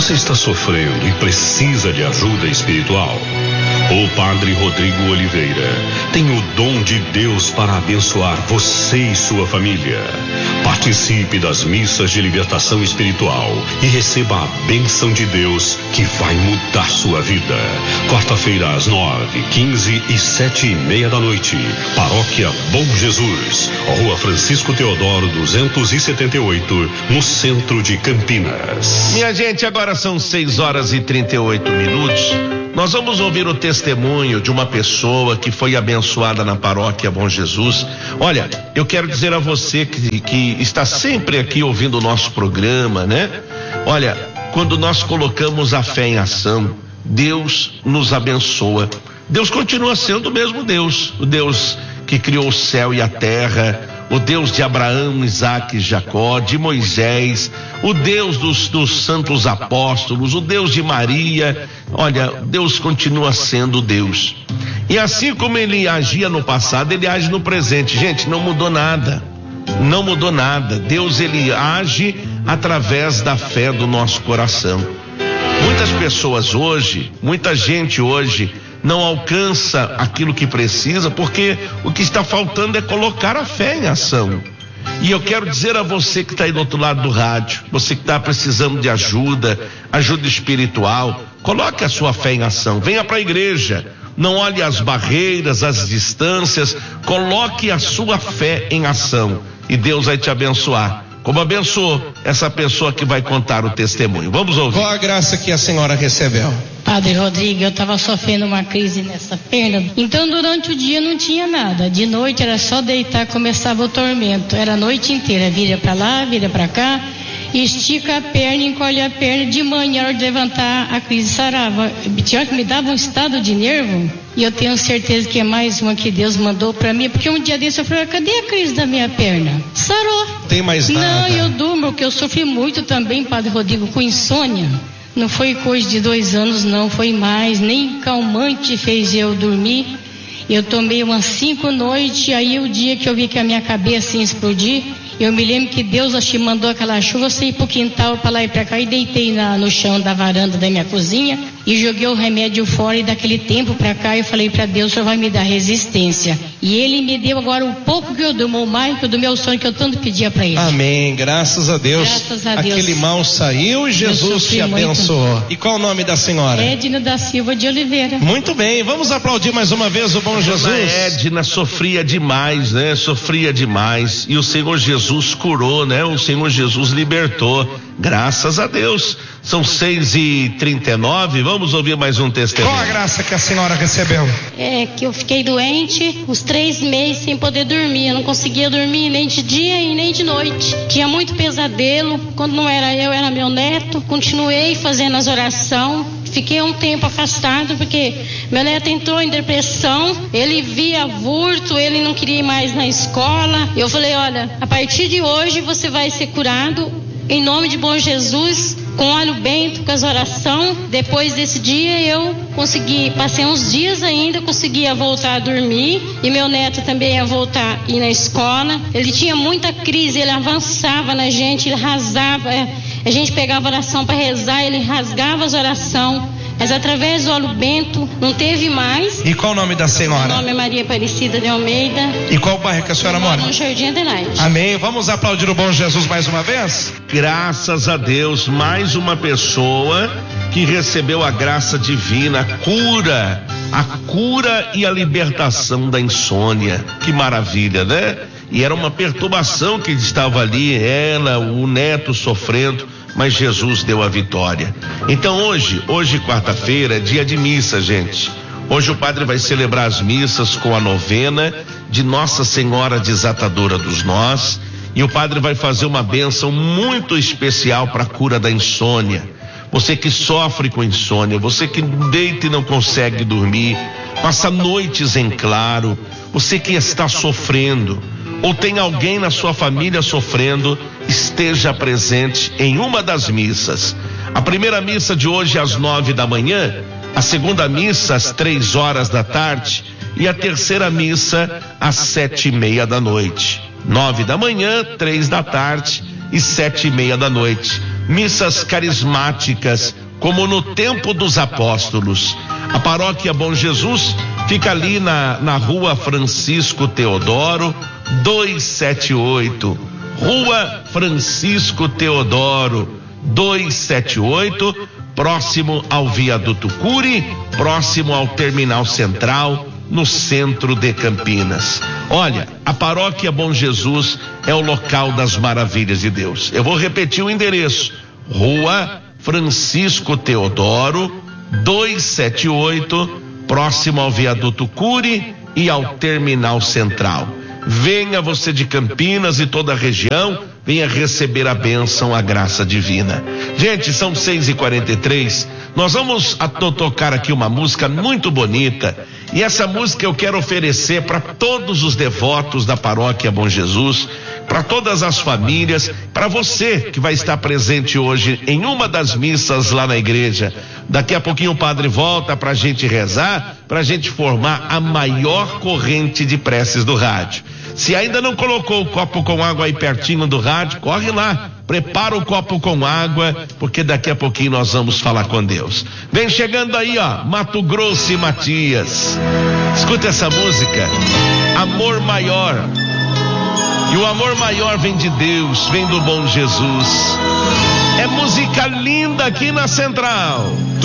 Você está sofrendo e precisa de ajuda espiritual? O Padre Rodrigo Oliveira tem o dom de Deus para abençoar você e sua família. Participe das missas de libertação espiritual e receba a bênção de Deus que vai mudar sua vida. Quarta-feira às 9, 15 e 7:30 da noite. Paróquia Bom Jesus, Rua Francisco Teodoro 278, no centro de Campinas. Minha gente, agora são 6h38. Nós vamos ouvir o testemunho de uma pessoa que foi abençoada na Paróquia Bom Jesus. Olha, eu quero dizer a você que está sempre aqui ouvindo o nosso programa, né? Olha, quando nós colocamos a fé em ação, Deus nos abençoa. Deus continua sendo o mesmo Deus, o Deus que criou o céu e a terra, o Deus de Abraão, Isaque e Jacó, de Moisés, o Deus dos santos apóstolos, o Deus de Maria. Olha, Deus continua sendo Deus. E assim como ele agia no passado, ele age no presente. Gente, não mudou nada. Não mudou nada. Deus, ele age através da fé do nosso coração. Muitas pessoas hoje, muita gente hoje não alcança aquilo que precisa, porque o que está faltando é colocar a fé em ação. E eu quero dizer a você que está aí do outro lado do rádio, você que está precisando de ajuda espiritual, coloque a sua fé em ação, venha para a igreja, não olhe as barreiras, as distâncias, coloque a sua fé em ação e Deus vai te abençoar. Como abençoou essa pessoa que vai contar o testemunho. Vamos ouvir. Qual a graça que a senhora recebeu? Padre Rodrigo, eu estava sofrendo uma crise nessa perna, então durante o dia não tinha nada, de noite era só deitar, começava o tormento, era a noite inteira, vira para lá, vira para cá, estica a perna, encolhe a perna, de manhã, na hora de levantar, a crise sarava. Tinha que me dava um estado de nervo, e eu tenho certeza que é mais uma que Deus mandou para mim, porque um dia desse eu falei, cadê a crise da minha perna? Sarou. Tem mais nada? Não, eu durmo, porque eu sofri muito também, Padre Rodrigo, com insônia. Não foi coisa de 2 anos, não, foi mais, nem calmante fez eu dormir. Eu tomei umas 5 noites, aí o dia que eu vi que a minha cabeça ia explodir, eu me lembro que Deus acho que mandou aquela chuva, eu saí pro quintal para lá e para cá e deitei no chão da varanda da minha cozinha e joguei o remédio fora, e daquele tempo para cá eu falei para Deus, o Senhor vai me dar resistência. E Ele me deu agora o pouco que eu durmo, o mais que do meu sonho que eu tanto pedia para Ele. Amém, graças a Deus. Graças a Deus. Aquele mal saiu e Jesus te abençoou. Muito. E qual o nome da senhora? Edna da Silva de Oliveira. Muito bem, vamos aplaudir mais uma vez o bom Jesus. Dona Edna sofria demais, né? Sofria demais. E o Senhor Jesus curou, né? O Senhor Jesus libertou. Graças a Deus. São 6h39, vamos ouvir mais um testemunho. Qual a graça que a senhora recebeu? É que eu fiquei doente uns 3 meses sem poder dormir. Eu não conseguia dormir nem de dia e nem de noite. Tinha muito pesadelo. Quando não era eu, era meu neto. Continuei fazendo as orações. Fiquei um tempo afastado porque meu neto entrou em depressão, ele via vulto, ele não queria ir mais na escola. Eu falei, olha, a partir de hoje você vai ser curado em nome de bom Jesus, com óleo bento, com as orações. Depois desse dia eu passei uns dias ainda, conseguia voltar a dormir, e meu neto também ia voltar a ir na escola. Ele tinha muita crise, ele avançava na gente, ele rasgava, a gente pegava oração para rezar, ele rasgava as orações, mas através do óleo bento não teve mais. E qual o nome da senhora? Meu nome é Maria Aparecida de Almeida. E qual bairro que a senhora mora? No Jardim Adelaide. Amém, vamos aplaudir o bom Jesus mais uma vez? Graças a Deus, mais uma pessoa que recebeu a graça divina, a cura e a libertação da insônia. Que maravilha, né? E era uma perturbação que estava ali, ela, o neto sofrendo, mas Jesus deu a vitória. Então hoje quarta-feira, é dia de missa, gente. Hoje o padre vai celebrar as missas com a novena de Nossa Senhora Desatadora dos Nós, e o padre vai fazer uma bênção muito especial para a cura da insônia. Você que sofre com insônia, você que deita e não consegue dormir, passa noites em claro, você que está sofrendo, ou tem alguém na sua família sofrendo, esteja presente em uma das missas. A primeira missa de hoje às 9 da manhã, a segunda missa às 3 horas da tarde e a terceira missa às 7:30 da noite. 9 da manhã, 3 da tarde e 7:30 da noite. missas carismáticas, como no tempo dos apóstolos. A paróquia Bom Jesus fica ali na rua Francisco Teodoro, 278. Rua Francisco Teodoro, 278, próximo ao viaduto Cury, próximo ao terminal central, no centro de Campinas. Olha, a paróquia Bom Jesus é o local das maravilhas de Deus. Eu vou repetir o endereço: Rua Francisco Teodoro, 278, próximo ao viaduto Cury e ao terminal central. Venha você de Campinas e toda a região, venha receber a bênção, a graça divina. Gente, são 6h43. Nós vamos tocar aqui uma música muito bonita, e essa música eu quero oferecer para todos os devotos da paróquia Bom Jesus, para todas as famílias, para você que vai estar presente hoje em uma das missas lá na igreja. Daqui a pouquinho o padre volta para a gente rezar, para a gente formar a maior corrente de preces do rádio. Se ainda não colocou o copo com água aí pertinho do rádio, corre lá, prepara o copo com água, porque daqui a pouquinho nós vamos falar com Deus. Vem chegando aí, ó, Mato Grosso e Matias. Escuta essa música, Amor Maior. E o amor maior vem de Deus, vem do bom Jesus. É música linda aqui na Central.